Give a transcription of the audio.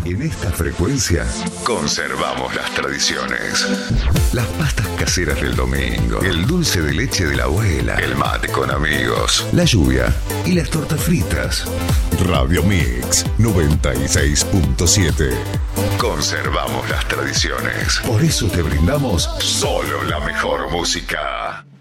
En esta frecuencia conservamos las tradiciones. Las pastas caseras del domingo, el dulce de leche de la abuela, el mate con amigos, la lluvia y las tortas fritas. Radio Mix 96.7. Conservamos las tradiciones. Por eso te brindamos solo la mejor música.